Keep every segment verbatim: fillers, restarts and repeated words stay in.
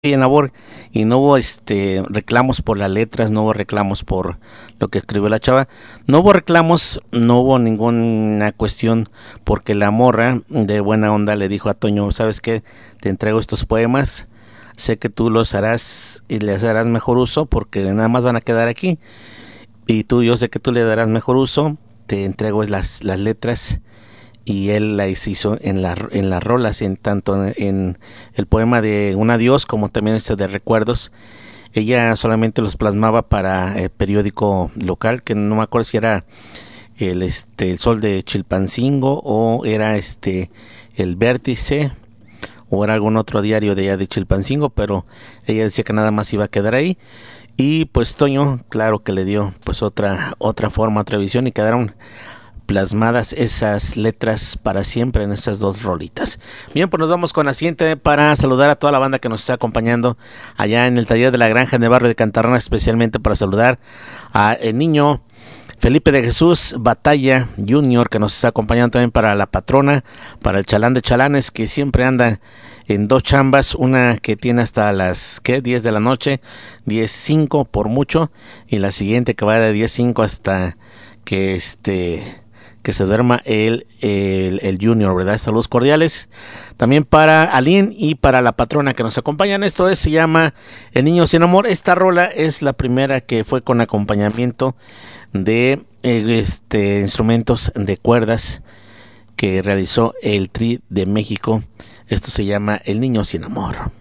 en labor y no hubo este reclamos por las letras, no hubo reclamos por lo que escribió la chava, no hubo reclamos, no hubo ninguna cuestión porque la morra de buena onda le dijo a Toño, ¿sabes qué? Te entrego estos poemas, sé que tú los harás y les harás mejor uso porque nada más van a quedar aquí y tú, yo sé que tú le darás mejor uso, te entrego las, las letras y él las hizo en, la, en las rolas, en tanto en, en el poema de Un Adiós como también este de Recuerdos. Ella solamente los plasmaba para el periódico local, que no me acuerdo si era el, este, el Sol de Chilpancingo o era este el Vértice o era algún otro diario de allá de Chilpancingo, pero ella decía que nada más iba a quedar ahí. Y pues Toño, claro que le dio pues otra, otra forma, otra visión y quedaron plasmadas esas letras para siempre en estas dos rolitas. Bien, pues nos vamos con la siguiente para saludar a toda la banda que nos está acompañando allá en el taller de la granja en el barrio de Cantarrona, especialmente para saludar a el niño Felipe de Jesús Batalla Junior, que nos está acompañando también para la patrona, para el chalán de chalanes, que siempre anda en dos chambas, una que tiene hasta las ¿qué? diez de la noche, diez cinco por mucho, y la siguiente que va de diez cinco hasta que este que se duerma el, el, el Junior, ¿verdad? Saludos cordiales. También para Aline y para la patrona que nos acompañan. Esto es, se llama El Niño Sin Amor. Esta rola es la primera que fue con acompañamiento de eh, este instrumentos de cuerdas que realizó el Tri de México. Esto se llama El Niño Sin Amor.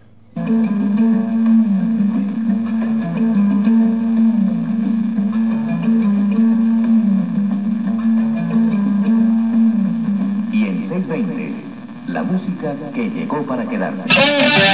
La música que llegó para quedarse.